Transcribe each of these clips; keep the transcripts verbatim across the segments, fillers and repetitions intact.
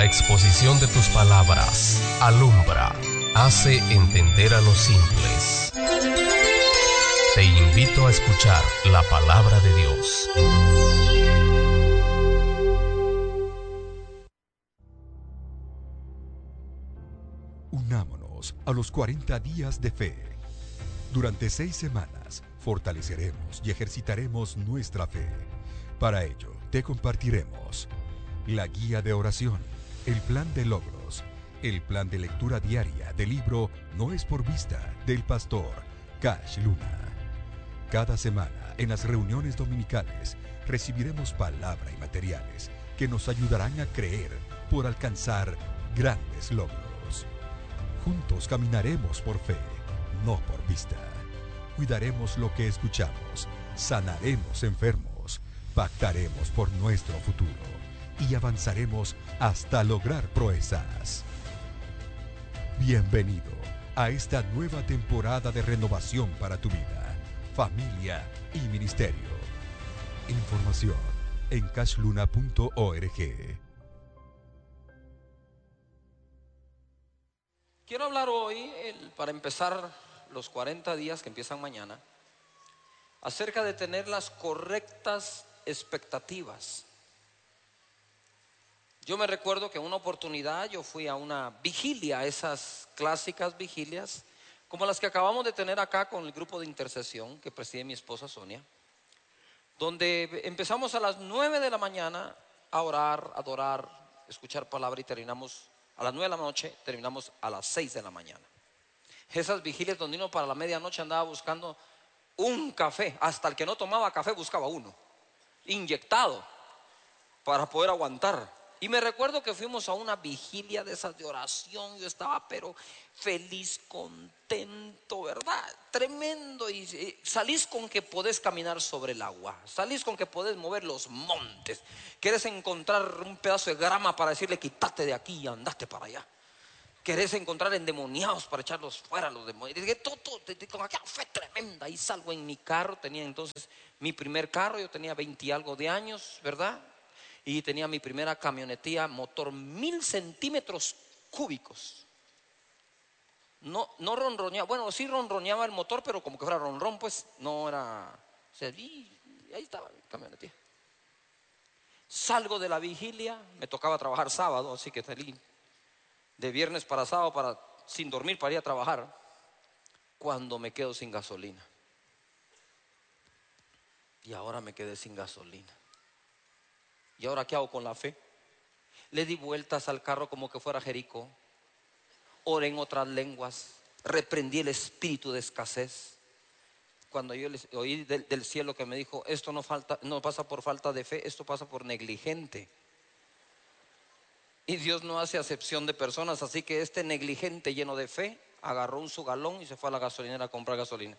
La exposición de tus palabras alumbra, hace entender a los simples. Te invito a escuchar la palabra de Dios. Unámonos a los cuarenta días de fe. Durante seis semanas fortaleceremos y ejercitaremos nuestra fe. Para ello, te compartiremos la guía de oración, el plan de logros, el plan de lectura diaria del libro No es por vista del pastor Cash Luna. Cada semana, en las reuniones dominicales, recibiremos palabra y materiales que nos ayudarán a creer por alcanzar grandes logros. Juntos caminaremos por fe, no por vista. Cuidaremos lo que escuchamos, sanaremos enfermos, pactaremos por nuestro futuro y avanzaremos hasta lograr proezas. Bienvenido a esta nueva temporada de renovación para tu vida, familia y ministerio. Información en cash luna punto org. Quiero hablar hoy, el, para empezar los cuarenta días que empiezan mañana, acerca de tener las correctas expectativas. Yo me recuerdo que en una oportunidad yo fui a una vigilia, esas clásicas vigilias, como las que acabamos de tener acá con el grupo de intercesión que preside mi esposa Sonia, donde empezamos a las nueve de la mañana a orar, adorar, escuchar palabra y terminamos a las nueve de la noche, terminamos a las seis de la mañana. Esas vigilias donde uno para la medianoche andaba buscando un café, hasta el que no tomaba café buscaba uno, inyectado, para poder aguantar. Y me recuerdo que fuimos a una vigilia de esas de oración. Yo estaba pero feliz, contento, ¿verdad? Tremendo. Y, y salís con que podés caminar sobre el agua. Salís con que podés mover los montes. Querés encontrar un pedazo de grama para decirle quítate de aquí y andate para allá. Querés encontrar endemoniados para echarlos fuera los demonios. Y todo, todo, con aquella fe tremenda. Y salgo en mi carro. Tenía entonces mi primer carro. Yo tenía veinte y algo de años, ¿verdad? Y tenía mi primera camionetía, motor mil centímetros cúbicos. No, no ronroneaba, bueno, sí ronroneaba el motor, pero como que fuera ronrón, pues no era. O sea, y ahí estaba mi camionetía. Salgo de la vigilia, me tocaba trabajar sábado, así que salí de viernes para sábado para, sin dormir para ir a trabajar. Cuando me quedo sin gasolina. Y ahora me quedé sin gasolina. ¿Y ahora qué hago con la fe? Le di vueltas al carro como que fuera Jericó. Oré en otras lenguas. Reprendí el espíritu de escasez. Cuando yo les oí del, del cielo que me dijo: esto no, falta, no pasa por falta de fe, esto pasa por negligente. Y Dios no hace acepción de personas. Así que este negligente lleno de fe agarró un su galón y se fue a la gasolinera a comprar gasolina.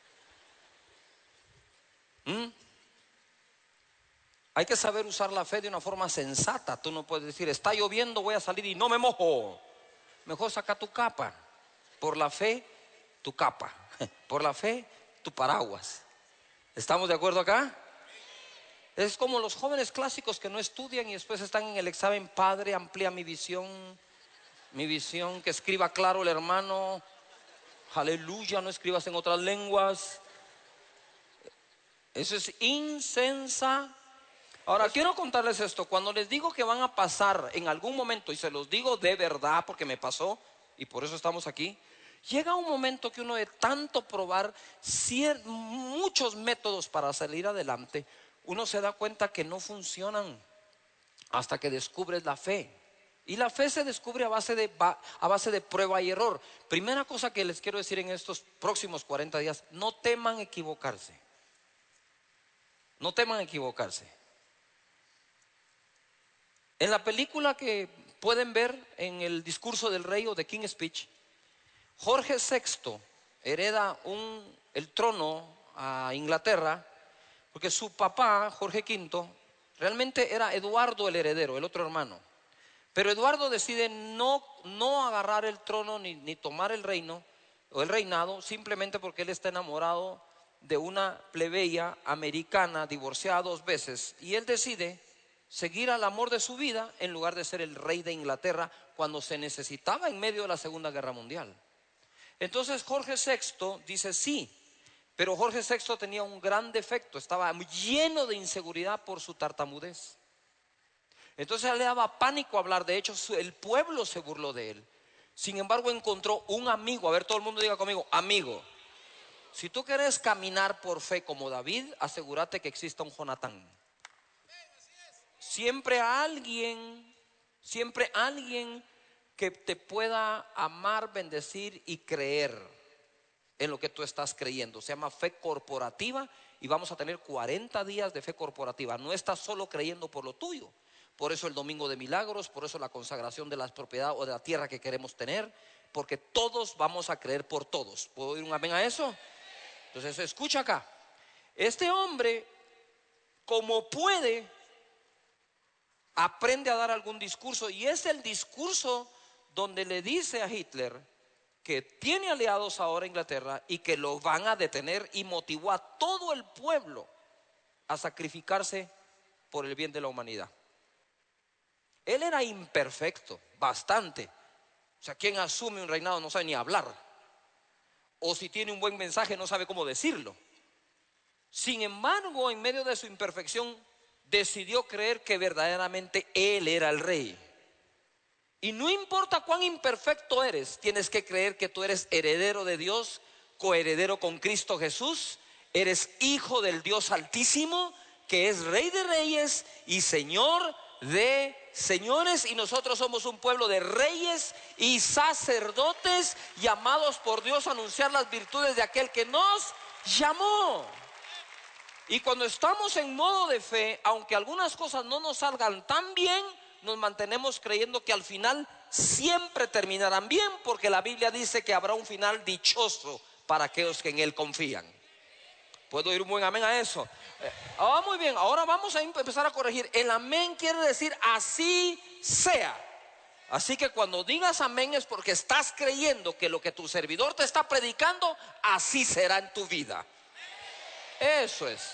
¿Mm? Hay que saber usar la fe de una forma sensata. Tú no puedes decir: está lloviendo, voy a salir y no me mojo. Mejor saca tu capa. Por la fe, tu capa. Por la fe, tu paraguas. ¿Estamos de acuerdo acá? Es como los jóvenes clásicos que no estudian y después están en el examen. Padre, amplía mi visión. Mi visión, que escriba claro el hermano. Aleluya, no escribas en otras lenguas. Eso es insensa. Ahora quiero contarles esto. Cuando les digo que van a pasar en algún momento, y se los digo de verdad porque me pasó y por eso estamos aquí, llega un momento que uno de tanto probar cier- muchos métodos para salir adelante, uno se da cuenta que no funcionan hasta que descubres la fe. Y la fe se descubre a base de, a base de prueba y error. Primera cosa que les quiero decir en estos próximos cuarenta días: no teman equivocarse. No teman equivocarse. En la película que pueden ver en el discurso del rey o de King's Speech, Jorge sexto hereda un, el trono a Inglaterra porque su papá, Jorge quinto, realmente era Eduardo el heredero, el otro hermano. Pero Eduardo decide no, no agarrar el trono ni, ni tomar el reino o el reinado, simplemente porque él está enamorado de una plebeya americana divorciada dos veces, y él decide seguir al amor de su vida en lugar de ser el rey de Inglaterra cuando se necesitaba en medio de la Segunda Guerra Mundial. Entonces Jorge sexto dice sí, pero Jorge sexto tenía un gran defecto, estaba lleno de inseguridad por su tartamudez. Entonces le daba pánico hablar, de hecho el pueblo se burló de él. Sin embargo encontró un amigo, a ver, todo el mundo diga conmigo, amigo. Si tú quieres caminar por fe como David, asegúrate que exista un Jonatán. Siempre alguien, siempre alguien que te pueda amar, bendecir y creer en lo que tú estás creyendo. Se llama fe corporativa y vamos a tener cuarenta días de fe corporativa. No estás solo creyendo por lo tuyo. Por eso el domingo de milagros, por eso la consagración de las propiedades o de la tierra que queremos tener, porque todos vamos a creer por todos. ¿Puedo oír un amén a eso? Entonces escucha acá. Este hombre, como puede, aprende a dar algún discurso, y es el discurso donde le dice a Hitler que tiene aliados ahora en Inglaterra y que lo van a detener, y motivó a todo el pueblo a sacrificarse por el bien de la humanidad. Él era imperfecto, bastante. O sea, quien asume un reinado no sabe ni hablar, o si tiene un buen mensaje no sabe cómo decirlo. Sin embargo, en medio de su imperfección, decidió creer que verdaderamente él era el rey. Y no importa cuán imperfecto eres, tienes que creer que tú eres heredero de Dios, coheredero con Cristo Jesús. Eres hijo del Dios Altísimo, que es Rey de Reyes y Señor de señores. Y nosotros somos un pueblo de reyes y sacerdotes, llamados por Dios a anunciar las virtudes de aquel que nos llamó. Y cuando estamos en modo de fe, aunque algunas cosas no nos salgan tan bien, nos mantenemos creyendo que al final siempre terminarán bien, porque la Biblia dice que habrá un final dichoso para aquellos que en Él confían. ¿Puedo oír un buen amén a eso? Eh, ah, muy bien, ahora vamos a empezar a corregir. El amén quiere decir así sea. Así que cuando digas amén es porque estás creyendo que lo que tu servidor te está predicando, así será en tu vida. Eso es.